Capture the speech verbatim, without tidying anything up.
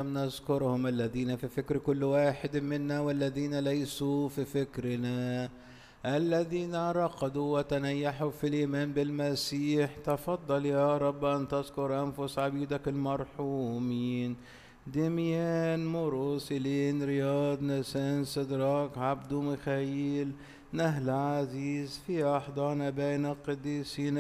نذكرهم الذين في فكر كل واحد منا والذين ليسوا في فكرنا، الذين رقدوا وتنيحوا في الإيمان بالمسيح. تفضل يا رب أن تذكر أنفس عبيدك المرحومين دميان، مرسلين، رياض، نسان، سدراك، عبدو، ميخائيل، نهل عزيز، في أحضان بين القديسين